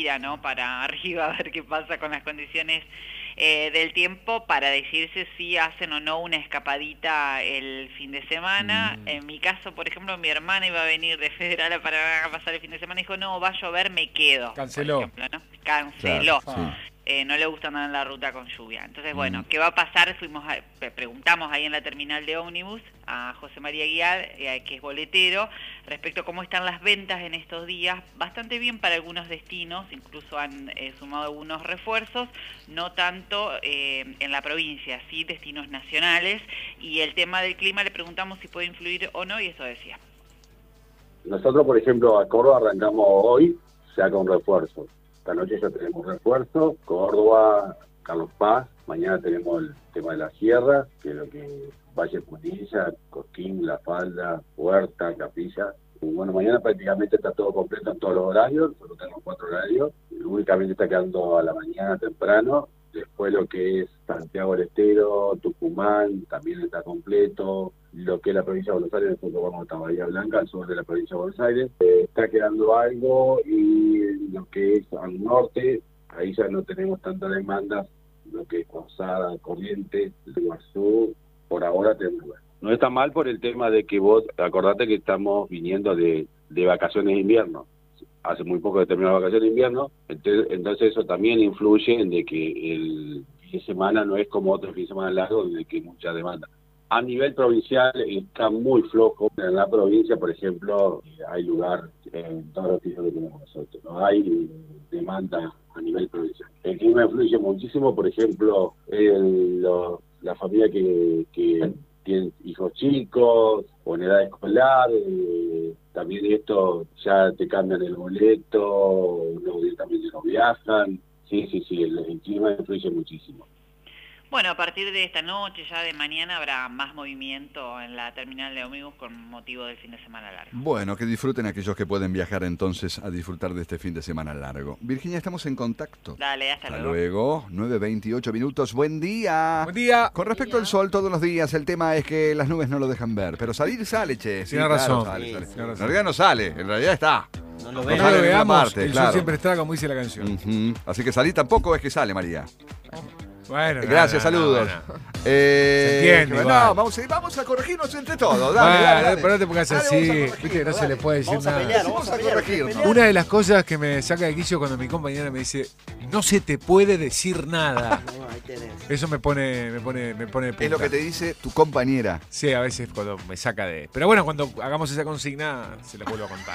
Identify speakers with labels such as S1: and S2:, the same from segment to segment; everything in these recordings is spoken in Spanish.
S1: mira, ¿no?, para arriba a ver qué pasa con las condiciones del tiempo para decirse si hacen o no una escapadita el fin de semana. En mi caso, por ejemplo, mi hermana iba a venir de Federal a Paraná a pasar el fin de semana y dijo, no, va a llover, me quedo.
S2: Canceló.
S1: Por ejemplo, ¿no? Canceló.
S3: Claro,
S1: No le gusta andar en la ruta con lluvia. Entonces, bueno, ¿qué va a pasar? Preguntamos ahí en la terminal de ómnibus a José María Guial, que es boletero, respecto a cómo están las ventas en estos días. Bastante bien para algunos destinos, incluso han sumado algunos refuerzos, no tanto en la provincia, sí destinos nacionales. Y el tema del clima le preguntamos si puede influir o no, y eso decía.
S4: Nosotros, por ejemplo, a Córdoba arrancamos hoy, ya con refuerzos. Esta noche ya tenemos refuerzo, Córdoba, Carlos Paz. Mañana tenemos el tema de la sierra, que es lo que Valle Punilla, Cosquín, La Falda, Huerta, Capilla. Y bueno, mañana prácticamente está todo completo en todos los horarios, solo tenemos 4 horarios. Únicamente está quedando a la mañana temprano. Después lo que es Santiago del Estero, Tucumán, también está completo. Lo que es la provincia de Buenos Aires, nosotros vamos hasta Bahía Blanca, al sur de la provincia de Buenos Aires. Está quedando algo, y lo que es al norte, ahí ya no tenemos tanta demanda. Lo que es Posada, Corrientes, Iguazú, por ahora tenemos. No está mal por el tema de que vos, acordate que estamos viniendo de vacaciones de invierno. Hace muy poco que terminó la vacación de invierno, entonces eso también influye en de que el fin de semana no es como otro fin de semana largo, donde hay mucha demanda. A nivel provincial está muy flojo. En la provincia, por ejemplo, hay lugar en todos los pisos que tenemos nosotros. No hay demanda a nivel provincial. El clima influye muchísimo, por ejemplo, la familia que tienen hijos chicos o en edad escolar, también esto ya te cambian el boleto, luego directamente no viajan. Sí, el clima influye muchísimo.
S1: Bueno, a partir de esta noche, ya de mañana, habrá más movimiento en la terminal de ómnibus con motivo del fin de semana largo.
S3: Bueno, que disfruten aquellos que pueden viajar entonces a disfrutar de este fin de semana largo. Virginia, estamos en contacto.
S1: Dale, hasta luego.
S3: Luego, 9:28 minutos. Buen día.
S2: Buen día.
S3: Con respecto al sol, todos los días, el tema es que las nubes no lo dejan ver. Pero salir sale, che.
S2: Tiene razón.
S3: Sale.
S2: Tiene razón.
S3: En realidad no sale, en realidad está.
S2: No lo
S3: sale en ninguna
S2: veamos,
S3: parte,
S2: el
S3: claro.
S2: sol siempre está, como dice la canción.
S3: Así que salir tampoco es que sale, María.
S2: Bueno,
S3: Gracias, saludos.
S2: Se entiende,
S3: no,
S2: igual.
S3: vamos a corregirnos entre todos.
S2: Dale, pero no te pongas
S3: Dale,
S2: así.
S3: vamos a corregirnos,
S2: Viste que no se
S3: dale.
S2: le puede decir nada.
S3: Vamos a corregirnos.
S2: Una de las cosas que me saca de quicio cuando mi compañera me dice, no se te puede decir nada.
S5: No, ahí tenés.
S2: Eso me pone de punta.
S3: Es lo que te dice tu compañera.
S2: Sí, a veces cuando me saca de... Pero bueno, cuando hagamos esa consigna, se la vuelvo a contar.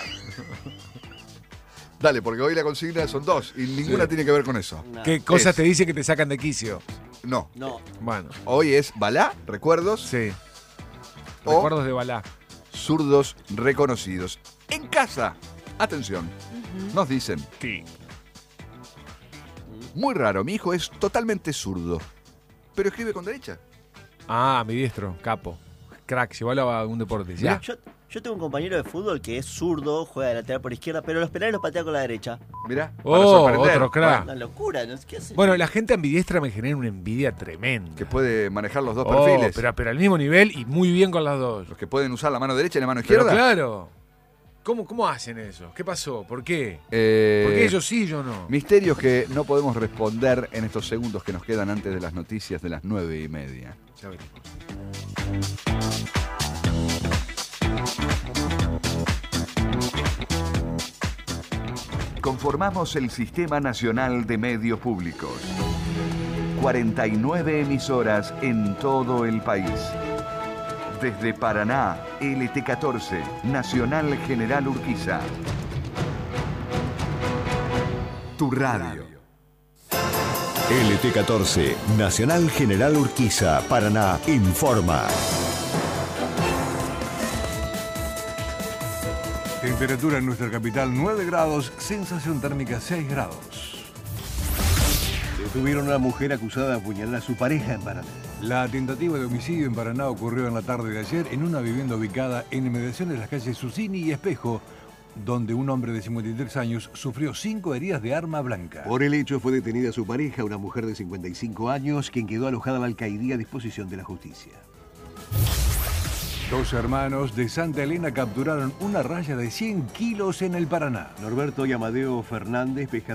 S3: Dale, porque hoy la consigna son 2 y ninguna tiene que ver con eso.
S5: No.
S2: ¿Qué cosas te dice que te sacan de quicio?
S3: No.
S5: No.
S2: Bueno,
S3: Hoy es Balá, recuerdos,
S2: sí.
S3: O-
S2: Recuerdos de Balá.
S3: zurdos reconocidos. En casa, atención, nos dicen,
S2: Sí.
S3: muy raro, mi hijo es totalmente zurdo, pero escribe con derecha.
S2: Ah, mi diestro, capo. Crack, si igual a algún deporte. Ya.
S5: Yo tengo un compañero de fútbol que es zurdo, juega de lateral por izquierda, pero los penales los patea con la derecha.
S3: Mirá, para
S2: Oh,
S3: sorprender.
S2: otro crack.
S5: Una locura, ¿no? ¿Qué hace?
S2: Bueno, la gente ambidiestra me genera una envidia tremenda.
S3: Que puede manejar los dos
S2: Oh,
S3: perfiles.
S2: pero al mismo nivel y muy bien con las dos.
S3: Los que pueden usar la mano derecha y la mano
S2: Pero
S3: izquierda.
S2: claro. ¿Cómo hacen eso? ¿Qué pasó? ¿Por qué? ¿Por qué ellos sí y yo no?
S3: Misterios que no podemos responder en estos segundos que nos quedan antes de las noticias de las 9:30.
S2: Ya veremos.
S3: Conformamos el Sistema Nacional de Medios Públicos. 49 emisoras en todo el país. Desde Paraná, LT14, Nacional General Urquiza. Tu radio.
S6: LT14, Nacional General Urquiza, Paraná, informa.
S7: Temperatura en nuestra capital 9 grados, sensación térmica 6 grados.
S8: Detuvieron a una mujer acusada de apuñalar a su pareja en Paraná.
S7: La tentativa de homicidio en Paraná ocurrió en la tarde de ayer en una vivienda ubicada en inmediaciones de las calles Susini y Espejo, donde un hombre de 53 años sufrió 5 heridas de arma blanca.
S8: Por el hecho fue detenida su pareja, una mujer de 55 años, quien quedó alojada en la alcaidía a disposición de la justicia.
S7: 2 hermanos de Santa Elena capturaron una raya de 100 kilos en el Paraná.
S8: Norberto y Amadeo Fernández, pescadores